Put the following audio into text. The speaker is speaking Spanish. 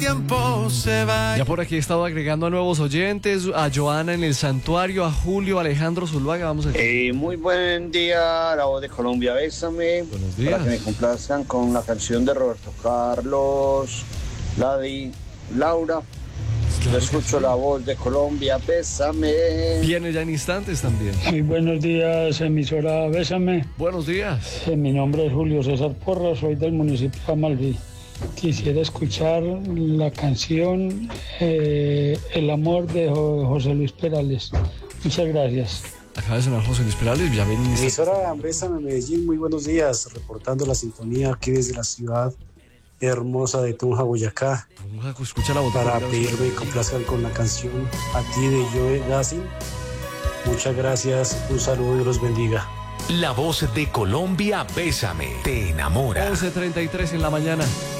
tiempo se va. Ya por aquí he estado agregando a nuevos oyentes, a Joana en el Santuario, a Julio, a Alejandro Zuluaga. Vamos a... Muy buen día, la voz de Colombia, bésame. Buenos días. Para que me complazcan con la canción de Roberto Carlos, Ladi, Laura. Yo escucho la voz de Colombia, bésame. Viene ya en instantes también. Muy buenos días, emisora Bésame. Buenos días. Mi nombre es Julio César Porras, soy del municipio de Amalfi. Quisiera escuchar la canción El amor de José Luis Perales. Muchas gracias. Acaba de sonar José Luis Perales, ya ven. Emisora Bésame Medellín, muy buenos días, reportando la sintonía aquí desde la ciudad hermosa de Tunja, Boyacá, Escucha la voz. para pedirme y complazcan con la canción A ti de Joe Gassin. Muchas gracias, un saludo y Dios los bendiga. La voz de Colombia, bésame, te enamora. 11:33 en la mañana.